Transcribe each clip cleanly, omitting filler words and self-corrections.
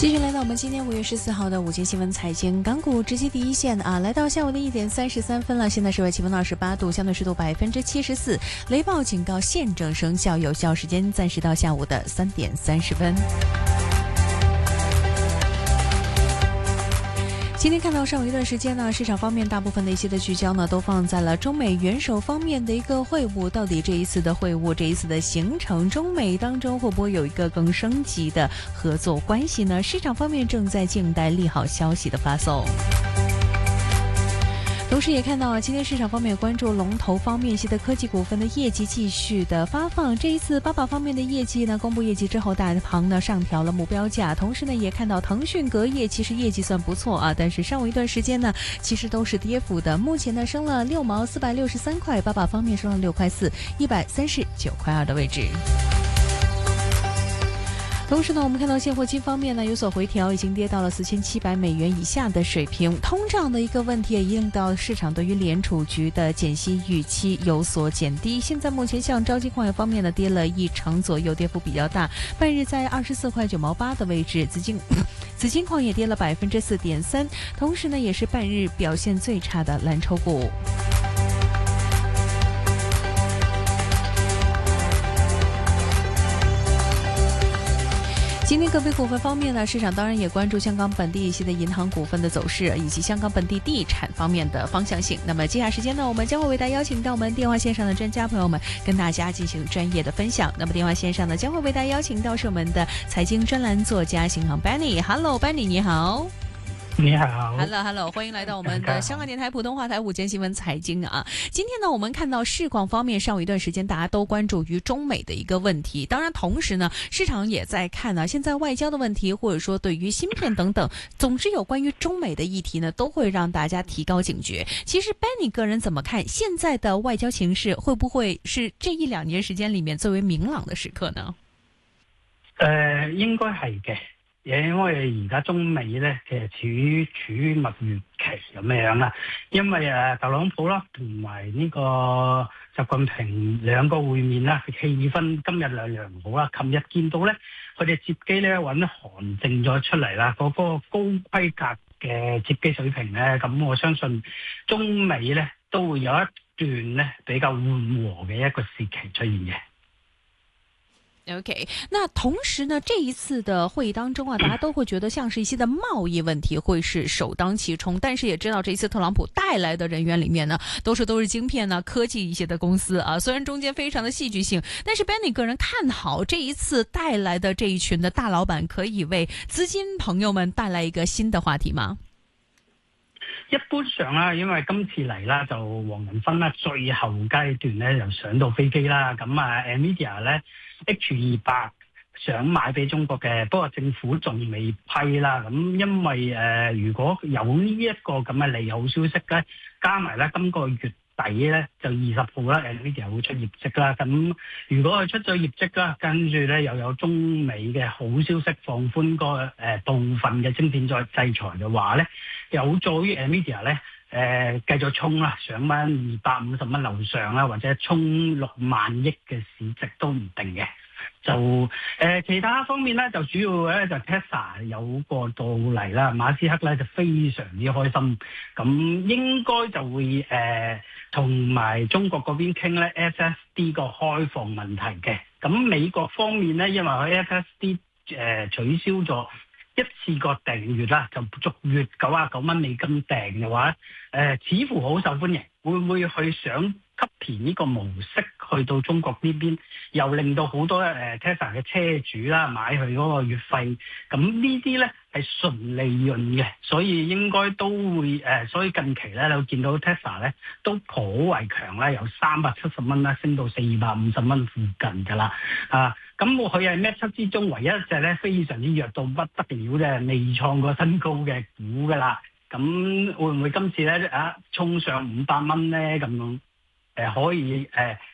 继续来到我们今天5月14号的午间新闻财经港股直击第一线啊，来到下午的1点33分了，现在室外气温28度，相对湿度74%，雷暴警告现正生效，有效时间暂时到下午的3点30分。今天看到上午一段时间呢，市场方面大部分的一些的聚焦呢，都放在了中美元首方面的一个会晤。到底这一次的会晤，这一次的行程，中美当中会不会有一个更升级的合作关系呢？市场方面正在静待利好消息的发送。同时也看到今天市场方面关注龙头方面一些的科技股份的业绩继续的发放。这一次巴巴方面的业绩呢，公布业绩之后，大行呢上调了目标价。同时呢，也看到腾讯隔夜其实业绩算不错啊，但是上午一段时间呢，其实都是跌幅的。目前呢升了6毛463块，巴巴方面升了6块4，139块2的位置。同时呢，我们看到现货金方面呢有所回调，已经跌到了4700美元以下的水平。通胀的一个问题也令到市场对于联储局的减息预期有所减低。现在目前像招金矿业方面呢跌了1成左右，跌幅比较大，半日在24块9毛8的位置。紫金矿业跌了4.3%，同时呢也是半日表现最差的蓝筹股。今天个别股份方面呢，市场当然也关注香港本地一些的银行股份的走势，以及香港本地地产方面的方向性。那么接下来时间呢，我们将会为大家邀请到我们电话线上的专家朋友们，跟大家进行专业的分享。那么电话线上呢，将会为大家邀请到是我们的财经专栏作家邢航 Benny。Hello Benny， 你好。 你好 ，Hello， 欢迎来到我们的香港电台普通话台午间新闻财经啊。今天呢，我们看到市况方面，上午一段时间大家都关注于中美的一个问题，当然同时呢，市场也在看呢，现在外交的问题，或者说对于芯片等等，总之有关于中美的议题呢，都会让大家提高警觉。其实 Benny 个人怎么看现在的外交情势，会不会是这1-2年时间里面最为明朗的时刻呢？ 應該係嘅。因為而家中美咧，其實處於蜜月期咁樣啦。因為特朗普啦同埋呢個習近平兩個會面啦，氣氛今日良好啦。琴日見到咧，佢哋接機咧揾韓正咗出嚟啦，嗰個高規格嘅接機水平咧，咁我相信中美咧都會有一段咧比較緩和嘅一個時期出現嘅。 OK， 那同时呢，这一次的会议当中啊，大家都会觉得像是一些的贸易问题会是首当其冲，但是也知道这一次特朗普带来的人员里面呢，都是晶片呢、科技一些的公司啊，虽然中间非常的戏剧性，但是 Benny 个人看好这一次带来的这一群的大老板，可以为资金朋友们带来一个新的話題嗎？ 一般上啦，因為今次嚟啦，就黃仁勳啦，最後階段咧又上到飛機啦，咁NVIDIA 咧 H200想買俾中國嘅，不過政府仲未批啦。咁因為如果有呢一個咁嘅利好消息咧，加埋咧今個月底咧就20號啦 ，NVIDIA 會出業績啦。咁如果佢出咗業績啦，跟住咧又有中美嘅好消息放寬個部分嘅晶片再制裁嘅話咧，有助於 NVIDIA 咧繼續衝啦，上翻250蚊樓上啦，或者衝6萬億嘅市值都唔定嘅。就其他方面咧，就主要咧就 Tesla 有個到嚟啦，馬斯克咧就非常之開心，咁應該就會同埋中國嗰邊傾咧 SSD 個開放問題嘅。咁美國方面咧，因為佢 SSD 取消咗一次過訂閱啦，就逐月99蚊美金訂嘅話，似乎好受歡迎。會唔會去想吸田呢個模式去到中國呢邊，又令到好多Tesla 嘅車主啦買佢嗰個月費，咁呢啲咧係純利潤嘅，所以應該都會所以近期咧你會見到 Tesla 咧都頗為強啦，由370蚊啦升到450蚊附近㗎啦，咁佢係咩七之中唯一一隻咧非常之弱到不得了嘅，未創過新高嘅股㗎啦。咁會唔會今次咧衝上500蚊咧咁樣可以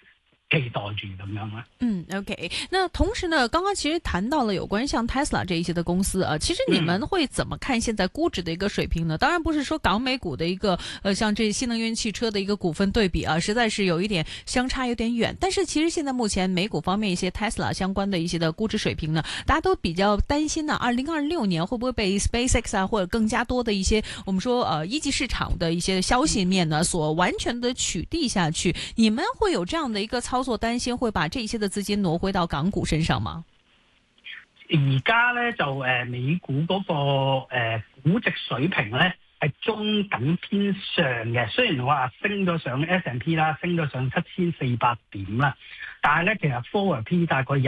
期待住咁樣啦。 OK。那同時呢，剛剛其實談到了有關像 Tesla 這一些的公司啊，其實你們會怎麼看現在估值的一個水平呢？當然不是說港美股的一個像這新能源汽車的一個股份對比啊，實在是有一點相差有點遠。但是其實現在目前美股方面一些 Tesla 相關的一些的估值水平呢，大家都比較擔心呢，2026年會不會被 SpaceX 啊或者更加多的一些我們說一級市場的一些消息面呢所完全的取締下去？你們會有這樣的一個操作擔心，會把這些的資金挪回到港股身上嗎？ 而家咧就美股嗰個估值水平咧係中等偏上嘅，雖然話升咗上 S&P 啦，升咗上7400點啦，但係咧其實 forward P 大概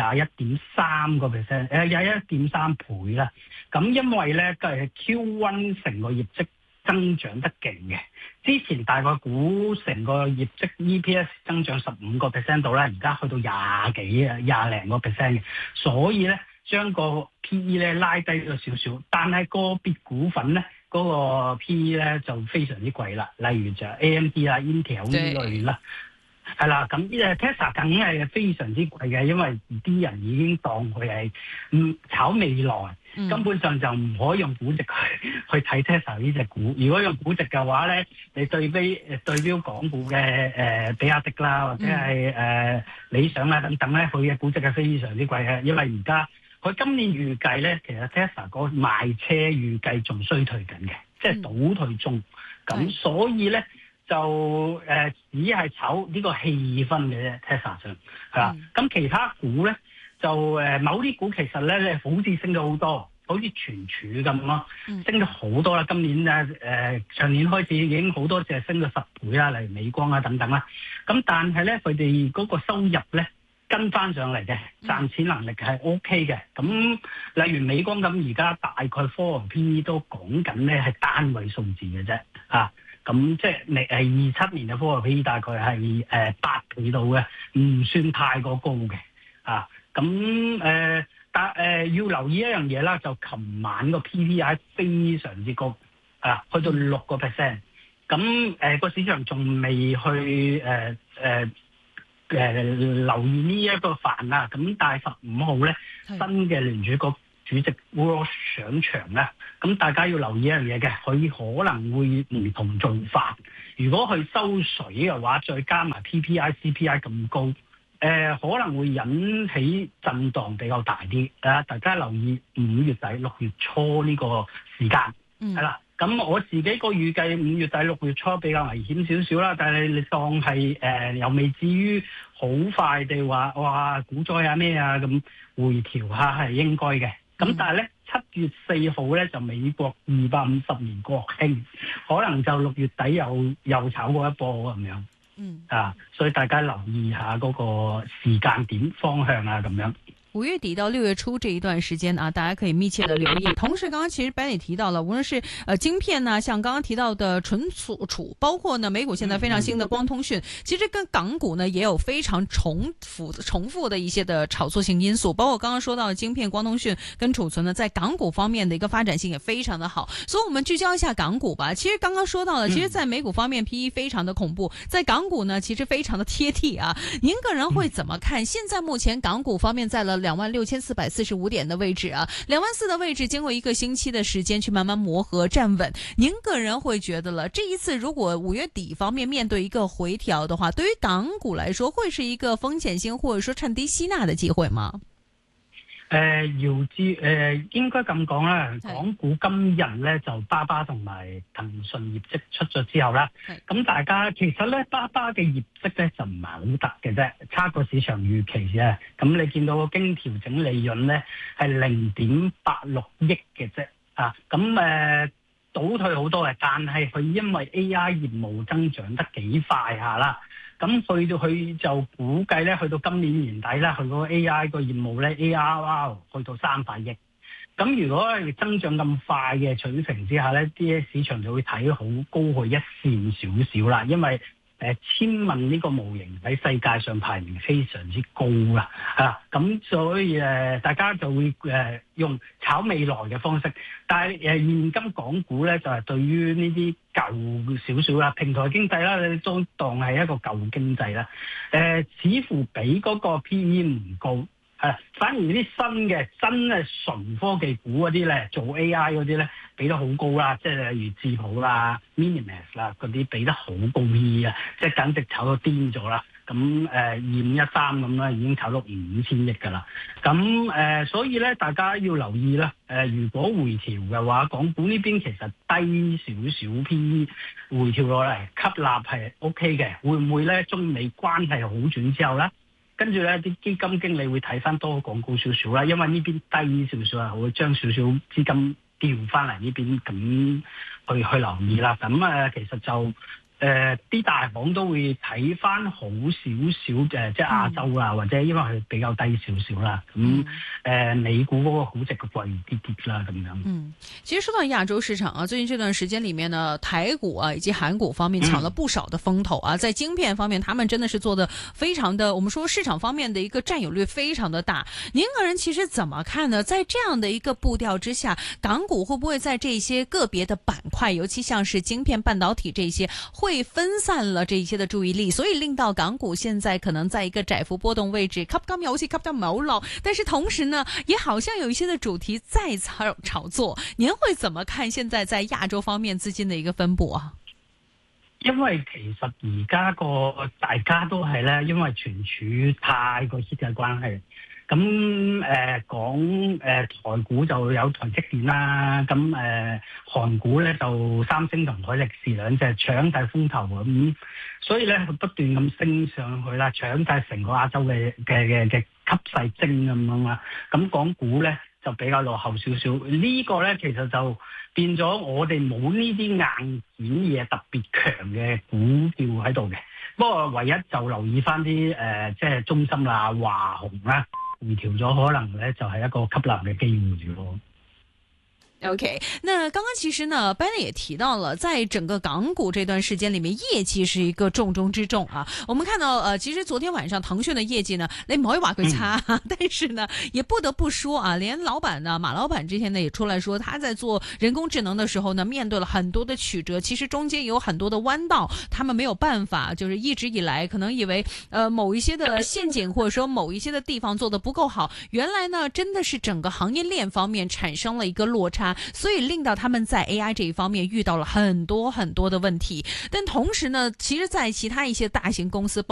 21.3%， 21.3倍啦。咁因為咧係 Q1 成個業績增長得勁嘅，之前大概估成個業績 EPS 增長15% 度啦，而家去到20零個 percent 嘅，所以咧將個 PE 咧拉低咗少少，但係個別股份咧嗰個 PE 咧就非常之貴啦，例如就 AMD 啦、Intel 呢類啦。係啦，咁Tesla 梗係非常之貴嘅，因為啲人已經當佢係炒未來，根本上就唔可以用估值去睇 Tesla 呢隻股。如果用估值嘅話咧，你對標港股嘅比亞迪啦，或者係理想啦等等咧，佢嘅估值係非常之貴嘅，因為而家佢今年預計咧，其實 Tesla 個賣車預計仲衰退緊嘅，即係倒退中。咁所以咧。就只係炒呢個氣氛嘅啫 Tesla 上係啦，咁其他股咧就某啲股其實咧好似升咗好多，好似存儲咁咯，升咗好多啦。今年咧上年開始已經好多隻升咗10倍啦，例如美光啊等等啦。咁但係咧佢哋嗰個收入咧跟翻上嚟嘅，賺錢能力係 OK 嘅。咁例如美光咁，而家大概 forward PE 都講緊咧係單位數字嘅啫啊。咁即係27年嘅 forward PE 大概係8倍到嘅，唔算太過高嘅啊。咁但要留意一樣嘢啦，就琴晚個 PPI 非常之高啊，去到6%。咁個市場仲未去留意呢一個範啦。咁但係15號咧，新嘅聯儲局主席 Will 上場咧，咁大家要留意一樣嘢嘅，佢可能會唔同做法。如果佢收水嘅話，再加埋 PPI、CPI 咁高，可能會引起震盪比較大啲。大家留意5月底、6月初呢個時間，係啦。咁我自己個預計5月底、6月初比較危險少少啦，但係你當係又未至於好快地話哇股災啊咩啊咁回調下係應該嘅。咁但係咧7月4號咧就美國250年國慶，可能就6月底又炒過一波咁樣。所以大家留意下嗰個時間點方向啊咁樣。 5月底到6月初這一段時間啊，大家可以密切的留意。同時，剛剛其實Benny提到了，無論是晶片呢，像剛剛提到的存儲，包括呢美股現在非常新的光通訊，其實跟港股呢也有非常重複的一些的炒作性因素。包括剛剛說到的晶片、光通訊跟儲存呢，在港股方面的一個發展性也非常的好。所以，我們聚焦一下港股吧。其實剛剛說到了，其實在美股方面 PE 非常的恐怖，在港股呢其實非常的貼地啊。您個人會怎麼看？現在目前港股方面在了26,445點的位置啊，24,000的位置，經過一個星期的時間去慢慢磨合站穩，您個人會覺得了，這一次如果5月底方面對一個回調的話，對於港股來說，會是一個風險性或者說趁低吸納的機會嗎？ 應該咁講啦，港股今日咧就巴巴同埋騰訊業績出咗之後啦，咁大家其實咧巴巴嘅業績咧就唔係好得嘅啫，差過市場預期啫。咁你見到個經調整利潤咧係0.86億嘅啫，咁倒退好多嘅，但係佢因為 AI 業務增長得幾快下啦。咁佢就估計咧，去到今年年底咧，佢嗰個 AI 個業務咧 ARR 去到300億。咁如果係增長咁快嘅水平之下咧，啲市場就會睇好高佢一線少少啦。因為千問呢個模型喺世界上排名非常之高啦，咁所以大家就會用炒未來嘅方式，但係現今港股咧就係對於呢啲舊少少啦，平台經濟啦，你都當係一個舊經濟啦，似乎比嗰個 PE 唔高。反而啲新嘅真係純科技股嗰啲咧，做 AI 嗰啲咧，俾得好高啦，即係例如智譜啦、Minimax 啦嗰啲，俾得好高 PE啊，即係簡直炒到癲咗啦。咁2513咁啦，已經炒到5000億㗎啦。咁所以咧，大家要留意啦。如果回調嘅話，港股呢邊其實低少少 PE 回調落嚟吸納係 OK 嘅。會唔會咧中美關係好轉之後咧？跟住咧，啲基金經理會睇翻多港股少少啦，因為呢邊低少少啊，會將少少資金調翻嚟呢邊，咁去留意啦。咁其實就啲大行都會睇翻好少少嘅，即係亞洲啊，或者因為佢比較低少少啦。咁美股嗰個估值貴啲啲啦，咁樣。 其實說到亞洲市場啊，最近這段時間裡面呢，台股啊以及韓股方面搶了不少的風頭啊，在晶片方面，他們真的是做得非常的，我們說市場方面的一個佔有率非常的大。您個人其實怎麼看呢？在這樣的一個步調之下，港股會不會在這些個別的板塊，尤其像是晶片、半導體這些，會分散了這一些的注意力，所以令到港股現在可能在一個窄幅波動位置，吸金又好似吸得唔係好落，但是同時呢，也好像有一些的主題在炒作。您會怎麼看現在在亞洲方面資金的一個分布啊？ 因為其實而家大家都係咧，因為存儲太過 hit 嘅關係。咁講台股就有台積電啦，咁韓股咧就三星同海力士兩隻搶晒風頭咁，所以咧佢不斷咁升上去啦，搶晒成個亞洲嘅吸勢精咁樣啦。咁港股咧就比較落後少少，呢個咧其實就變咗我哋冇呢啲硬件嘢特別強嘅股票喺度嘅。不過唯一就留意翻啲即係中芯啦、華虹啦。回調咗，可能咧就係一個吸納嘅機會咯。 OK，那剛剛其實呢 ，Ben 也提到了，在整個港股這段時間裏面，業績是一個重中之重啊。我們看到其實昨天晚上騰訊的業績呢，你唔可以話佢差，但是呢，也不得不說啊，連老闆呢，馬老闆之前呢也出來說，他在做人工智能的時候呢，面對了很多的曲折，其實中間有很多的彎道，他們沒有辦法，就是一直以來可能以為某一些的陷阱或者說某一些的地方做得不夠好，原來呢，真的是整個行業鏈方面產生了一個落差。所以令到他們在 AI 這一方面遇到了很多很多的問題，但同時呢，其實在其他一些大型公司